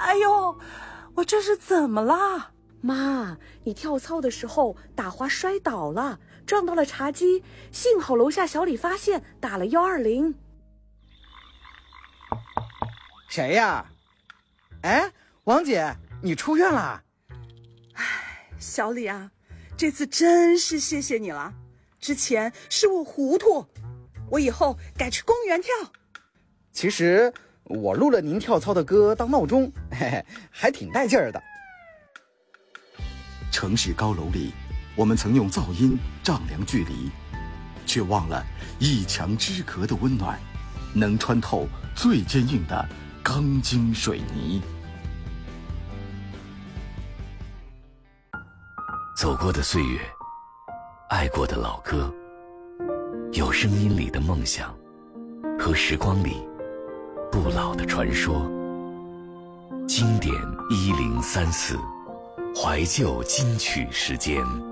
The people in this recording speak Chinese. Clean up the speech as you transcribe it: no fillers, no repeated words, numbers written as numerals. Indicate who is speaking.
Speaker 1: 哎呦，我这是怎么了？
Speaker 2: 妈，你跳操的时候打滑摔倒了，撞到了茶几，幸好楼下小李发现，打了120。
Speaker 3: 谁呀？哎，王姐，你出院了？
Speaker 1: 小李啊，这次真是谢谢你了。之前是我糊涂，我以后改去公园跳。
Speaker 3: 其实我录了您跳操的歌当闹钟，嘿嘿，还挺带劲儿的。
Speaker 4: 城市高楼里，我们曾用噪音丈量距离，却忘了一墙之隔的温暖，能穿透最坚硬的钢筋水泥。
Speaker 5: 走过的岁月，爱过的老歌，有声音里的梦想，和时光里不老的传说。经典1034，怀旧金曲时间。